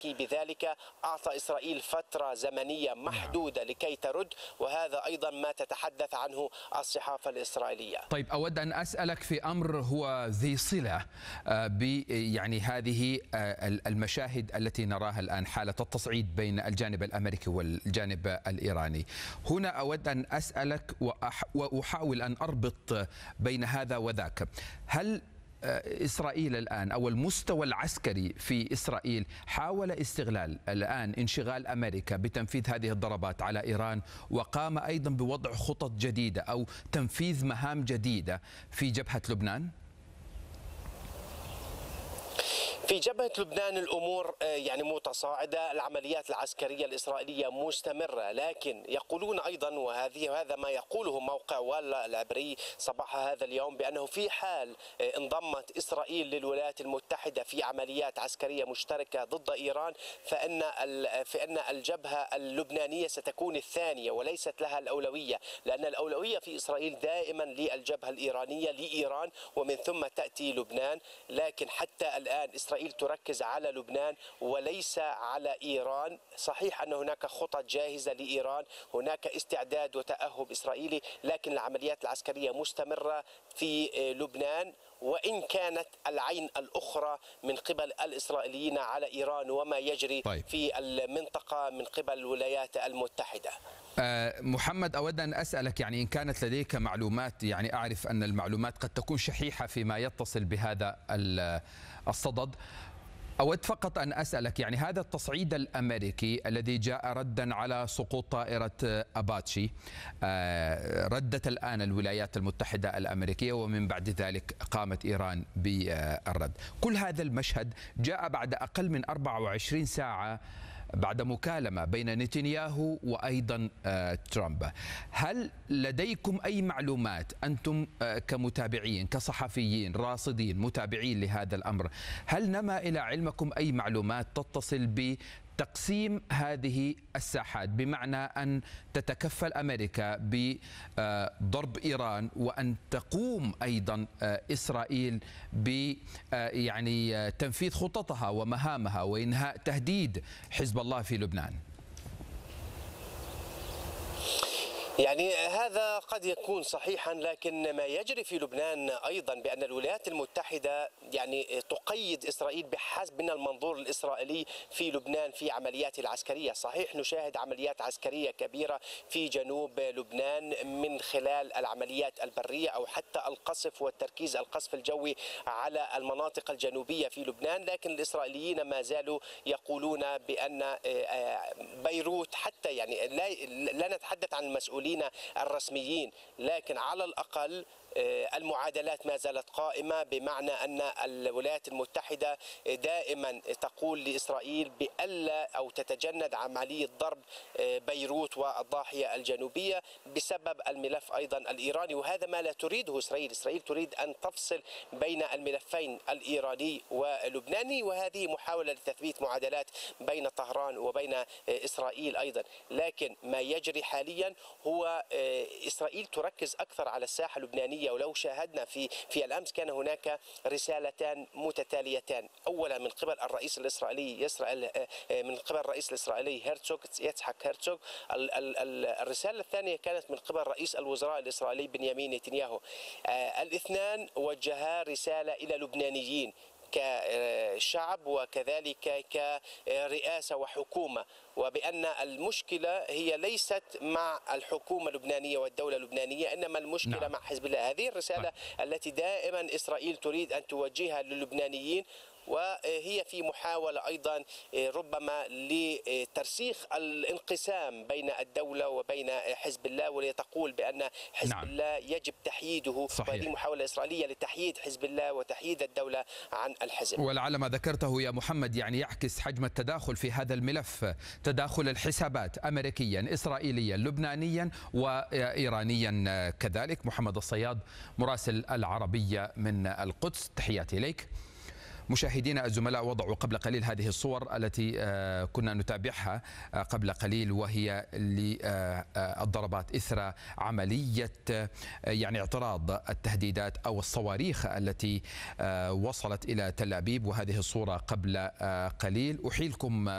الأمريكي بذلك أعطى إسرائيل فترة زمنية محدودة لكي ترد، وهذا أيضا ما تتحدث عنه الصحافة الإسرائيلية. طيب، أود أن أسألك في أمر هو ذي صلة يعني هذه المشاهد التي نراها الآن، حالة التصعيد بين الجانب الأمريكي والجانب الإيراني. هنا أود أن أسألك وأحاول أن أربط بين هذا وذاك. هل إسرائيل الآن أو المستوى العسكري في إسرائيل حاول استغلال الآن انشغال أمريكا بتنفيذ هذه الضربات على إيران، وقام أيضا بوضع خطط جديدة أو تنفيذ مهام جديدة في جبهة لبنان؟ في جبهة لبنان الأمور يعني متصاعدة، العمليات العسكرية الإسرائيلية مستمرة، لكن يقولون أيضا وهذا ما يقوله موقع والا العبري صباح هذا اليوم بأنه في حال انضمت إسرائيل للولايات المتحدة في عمليات عسكرية مشتركة ضد إيران فإن الجبهة اللبنانية ستكون الثانية وليست لها الأولوية، لأن الأولوية في إسرائيل دائما للجبهة الإيرانية لإيران ومن ثم تأتي لبنان. لكن حتى الآن إسرائيل تركز على لبنان وليس على إيران. صحيح أن هناك خطط جاهزة لإيران، هناك استعداد وتأهب إسرائيلي، لكن العمليات العسكرية مستمرة في لبنان، وإن كانت العين الأخرى من قبل الإسرائيليين على إيران وما يجري في المنطقة من قبل الولايات المتحدة. محمد، أود أن أسألك يعني إن كانت لديك معلومات، يعني أعرف أن المعلومات قد تكون شحيحة فيما يتصل بهذا الصدد. أود فقط أن أسألك يعني هذا التصعيد الأمريكي الذي جاء ردا على سقوط طائرة أباتشي، ردت الآن الولايات المتحدة الأمريكية ومن بعد ذلك قامت إيران بالرد. كل هذا المشهد جاء بعد أقل من 24 ساعة بعد مكالمة بين نتنياهو وأيضا ترامب. هل لديكم أي معلومات أنتم كمتابعين كصحفيين راصدين متابعين لهذا الأمر؟ هل نما إلى علمكم أي معلومات تتصل بتقسيم هذه الساحات، بمعنى أن تتكفل أمريكا بضرب إيران وأن تقوم أيضا إسرائيل ب يعني تنفيذ خططها ومهامها وإنهاء تهديد حزب الله في لبنان؟ يعني هذا قد يكون صحيحا، لكن ما يجري في لبنان أيضا بأن الولايات المتحدة يعني تقيد إسرائيل بحسب من المنظور الإسرائيلي في لبنان في عملياته العسكرية. صحيح نشاهد عمليات عسكرية كبيرة في جنوب لبنان من خلال العمليات البرية أو حتى القصف والتركيز القصف الجوي على المناطق الجنوبية في لبنان، لكن الإسرائيليين ما زالوا يقولون بأن بيروت، حتى يعني لا نتحدث عن المسؤولين الرسميين، لكن على الأقل المعادلات ما زالت قائمة، بمعنى أن الولايات المتحدة دائما تقول لإسرائيل بألا أو تتجنب عملية ضرب بيروت والضاحية الجنوبية بسبب الملف أيضا الإيراني، وهذا ما لا تريده إسرائيل. إسرائيل تريد أن تفصل بين الملفين الإيراني واللبناني، وهذه محاولة لتثبيت معادلات بين طهران وبين إسرائيل أيضا. لكن ما يجري حاليا هو إسرائيل تركز أكثر على الساحة اللبنانية، ولو شاهدنا في الأمس كان هناك رسالتان متتاليتان، أولا من قبل الرئيس الإسرائيلي من قبل الرئيس الإسرائيلي يتسحق هرتزوغ. الرسالة الثانية كانت من قبل رئيس الوزراء الإسرائيلي بنيامين نتنياهو. الاثنان وجها رسالة إلى اللبنانيين كشعب وكذلك كرئاسة وحكومة، وبأن المشكلة هي ليست مع الحكومة اللبنانية والدولة اللبنانية، إنما المشكلة مع حزب الله. هذه الرسالة التي دائما إسرائيل تريد أن توجهها للبنانيين، وهي في محاولة أيضا ربما لترسيخ الانقسام بين الدولة وبين حزب الله، ولتقول بأن حزب الله يجب تحييده. وهذه محاولة إسرائيلية لتحييد حزب الله وتحييد الدولة عن الحزب. ولعل ما ذكرته يا محمد يعني يعكس حجم التداخل في هذا الملف، تداخل الحسابات أمريكيا إسرائيليا لبنانيا وإيرانيا كذلك. محمد الصياد مراسل العربية من القدس، تحياتي إليك. مشاهدينا الزملاء وضعوا قبل قليل هذه الصور التي كنا نتابعها قبل قليل، وهي للضربات إثر عملية يعني اعتراض التهديدات أو الصواريخ التي وصلت إلى تل أبيب، وهذه الصورة قبل قليل. أحيلكم